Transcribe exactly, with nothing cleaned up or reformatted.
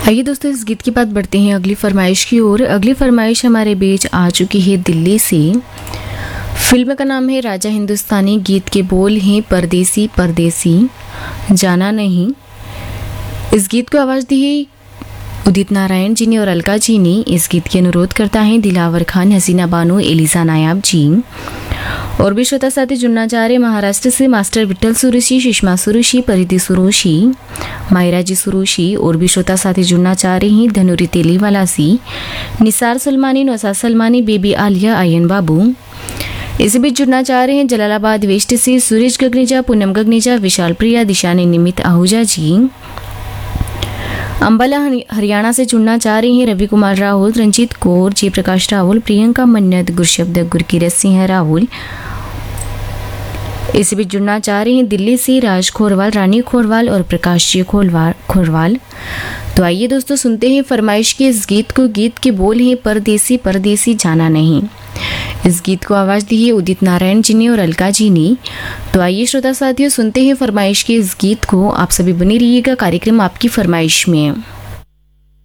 आइए दोस्तों, इस गीत के बाद बढ़ते हैं अगली फरमाइश की ओर। अगली फरमाइश हमारे बीच आ चुकी है दिल्ली से। फिल्म का नाम है राजा हिंदुस्तानी। गीत के बोल हैं परदेसी परदेसी जाना नहीं। इस गीत को आवाज़ दी है उदित नारायण जी ने और अलका जी ने। इस गीत के अनुरोध करता है दिलावर खान, हसीना बानो, एलिसा नायाब जी। और भी श्रोता साथी जुड़ना चाह रहे महाराष्ट्र से मास्टर विट्ठल सुरुशी, सुषमा सुरुशी, परिधि सुरुशी, मायरा जी सुरुशी। और भी श्रोता साथी जुड़ना चाह रहे हैं धनुरी तेलीवाला सी, निसार सलमानी, नौसा सलमानी, बेबी आलिया, आयन बाबू। इसी बीच जुड़ना चाह रहे हैं जलालाबाद वेस्ट से सुरेश गगनेजा, पूनम गगनेजा, विशाल प्रिया, दिशानी निमित आहूजा जी। अंबाला हरियाणा से जुड़ना चाह रहे हैं रवि कुमार राहुल, रंजीत कौर, जयप्रकाश राहुल, प्रियंका मन्नत, गुरशब्द गुरकीरत सिंह राहुल। इसी बीच जुड़ना चाह रहे हैं दिल्ली से राज खोरवाल, रानी खोरवाल और प्रकाश जी खोरवाल खोरवाल। तो आइए दोस्तों, सुनते हैं फरमाइश के इस गीत को। गीत के बोल हैं परदेसी परदेसी जाना नहीं। इस गीत को आवाज़ दी है उदित नारायण जी ने और अलका जी ने। तो आइए श्रोता साथियों, सुनते हैं फरमाइश के इस गीत को। आप सभी बने रहिएगा कार्यक्रम आपकी फरमाइश में।